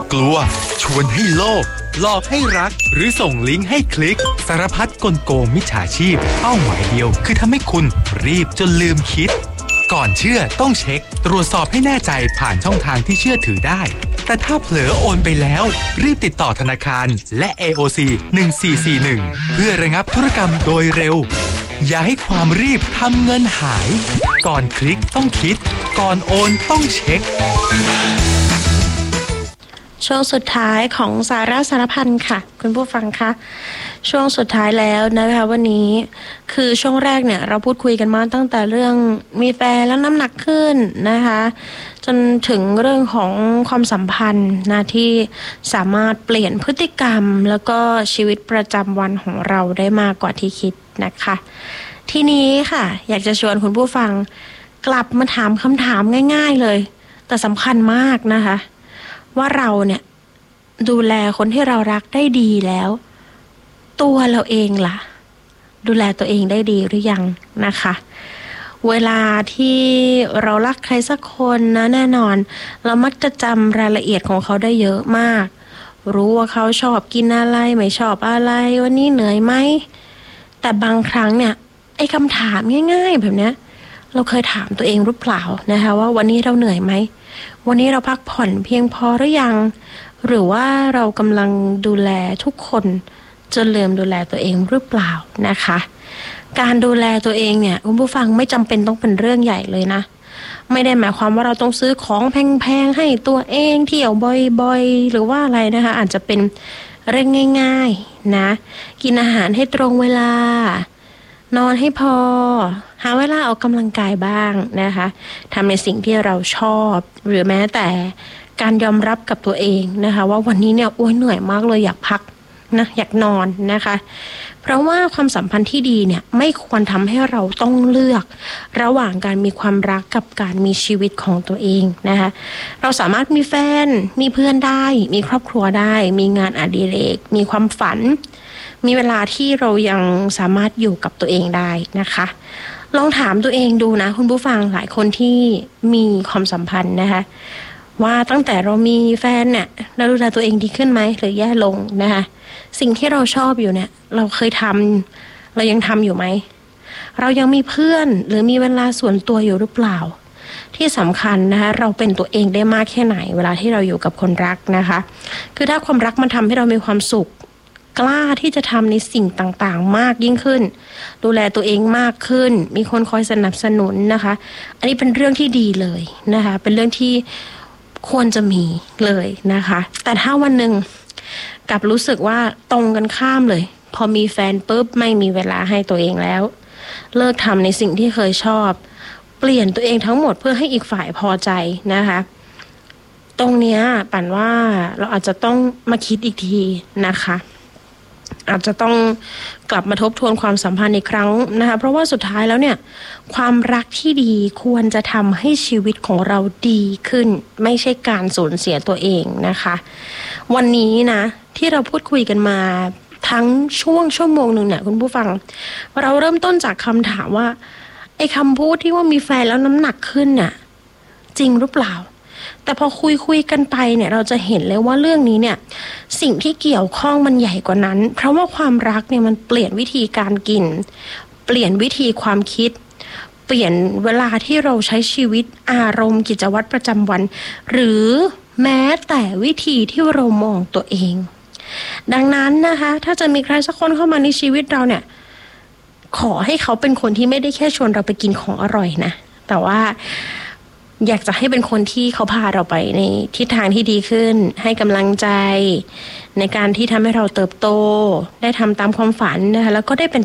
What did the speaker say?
กลัวชวนให้โลภหลอกให้รักหรือส่งลิงก์ให้คลิกสารพัดกลโกงมิจฉาชีพเป้าหมายเดียวคือทำให้คุณรีบจนลืมคิดก่อนเชื่อต้องเช็คตรวจสอบให้แน่ใจผ่านช่องทางที่เชื่อถือได้แต่ถ้าเผลอโอนไปแล้วรีบติดต่อธนาคารและ AOC 1441เพื่อระงับธุรกรรมโดยเร็วอย่าให้ความรีบทำเงินหายก่อนคลิกต้องคิดก่อนโอนต้องเช็คช่วงสุดท้ายของสาระสารพันค่ะคุณผู้ฟังคะช่วงสุดท้ายแล้วนะคะวันนี้คือช่วงแรกเนี่ยเราพูดคุยกันมาตั้งแต่เรื่องมีแฟนแล้วน้ำหนักขึ้นนะคะจนถึงเรื่องของความสัมพันธ์นะที่สามารถเปลี่ยนพฤติกรรมแล้วก็ชีวิตประจำวันของเราได้มากกว่าที่คิดนะคะทีนี้ค่ะอยากจะชวนคุณผู้ฟังกลับมาถามคำถามง่ายๆเลยแต่สำคัญมากนะคะว่าเราเนี่ยดูแลคนที่เรารักได้ดีแล้วตัวเราเองล่ะดูแลตัวเองได้ดีหรือยังนะคะเวลาที่เรารักใครสักคนนะแน่นอนเรามักจะจำรายละเอียดของเขาได้เยอะมากรู้ว่าเขาชอบกินอะไรไม่ชอบอะไรวันนี้เหนื่อยไหมแต่บางครั้งเนี่ยไอ้คำถามง่ายๆแบบเนี้ยเราเคยถามตัวเองหรือเปล่านะคะว่าวันนี้เราเหนื่อยไหมวันนี้เราพักผ่อนเพียงพอหรือยังหรือว่าเรากำลังดูแลทุกคนจนลืมดูแลตัวเองหรือเปล่านะคะการดูแลตัวเองเนี่ยคุณผู้ฟังไม่จำเป็นต้องเป็นเรื่องใหญ่เลยนะไม่ได้หมายความว่าเราต้องซื้อของแพงๆให้ตัวเองเที่ยวบ่อยๆหรือว่าอะไรนะคะอาจจะเป็นเรื่องง่ายๆนะกินอาหารให้ตรงเวลานอนให้พอหาเวลาออกกำลังกายบ้างนะคะทำในสิ่งที่เราชอบหรือแม้แต่การยอมรับกับตัวเองนะคะว่าวันนี้เนี่ยเหนื่อยมากเลยอยากพักนะอยากนอนนะคะเพราะว่าความสัมพันธ์ที่ดีเนี่ยไม่ควรทำให้เราต้องเลือกระหว่างการมีความรักกับการมีชีวิตของตัวเองนะคะเราสามารถมีแฟนมีเพื่อนได้มีครอบครัวได้มีงานอดิเรกมีความฝันมีเวลาที่เรายังสามารถอยู่กับตัวเองได้นะคะลองถามตัวเองดูนะคุณผู้ฟังหลายคนที่มีความสัมพันธ์นะคะว่าตั้งแต่เรามีแฟนเนี่ยเราดูแลตัวเองดีขึ้นไหมหรือแย่ลงนะคะสิ่งที่เราชอบอยู่เนี่ยเราเคยทำเรายังทำอยู่ไหมเรายังมีเพื่อนหรือมีเวลาส่วนตัวอยู่หรือเปล่าที่สำคัญนะคะเราเป็นตัวเองได้มากแค่ไหนเวลาที่เราอยู่กับคนรักนะคะคือถ้าความรักมันทำให้เรามีความสุขกล้าที่จะทำในสิ่งต่างๆมากยิ่งขึ้นดูแลตัวเองมากขึ้นมีคนคอยสนับสนุนนะคะอันนี้เป็นเรื่องที่ดีเลยนะคะเป็นเรื่องที่ควรจะมีเลยนะคะแต่ถ้าวันหนึ่งกลับรู้สึกว่าตรงกันข้ามเลยพอมีแฟนปุ๊บไม่มีเวลาให้ตัวเองแล้วเลิกทำในสิ่งที่เคยชอบเปลี่ยนตัวเองทั้งหมดเพื่อให้อีกฝ่ายพอใจนะคะตรงเนี้ยปั่นว่าเราอาจจะต้องมาคิดอีกทีนะคะอาจจะต้องกลับมาทบทวนความสัมพันธ์อีกครั้งนะคะเพราะว่าสุดท้ายแล้วเนี่ยความรักที่ดีควรจะทำให้ชีวิตของเราดีขึ้นไม่ใช่การสูญเสียตัวเองนะคะวันนี้นะที่เราพูดคุยกันมาทั้งช่วงชั่วโมงหนึ่งเนี่ยคุณผู้ฟังเราเริ่มต้นจากคำถามว่าไอ้คำพูดที่ว่ามีแฟนแล้วน้ำหนักขึ้นน่ะจริงหรือเปล่าแต่พอคุยกันไปเนี่ยเราจะเห็นเลยว่าเรื่องนี้เนี่ยสิ่งที่เกี่ยวข้องมันใหญ่กว่านั้นเพราะว่าความรักเนี่ยมันเปลี่ยนวิธีการกินเปลี่ยนวิธีความคิดเปลี่ยนเวลาที่เราใช้ชีวิตอารมณ์กิจวัตรประจำวันหรือแม้แต่วิธีที่เรามองตัวเองดังนั้นนะคะถ้าจะมีใครสักคนเข้ามาในชีวิตเราเนี่ยขอให้เขาเป็นคนที่ไม่ได้แค่ชวนเราไปกินของอร่อยนะแต่ว่าอยากจะให้เป็นคนที่เขาพาเราไปในทิศทางที่ดีขึ้นให้กำลังใจในการที่ทำให้เราเติบโตได้ทำตามความฝันนะคะแล้วก็ได้เป็น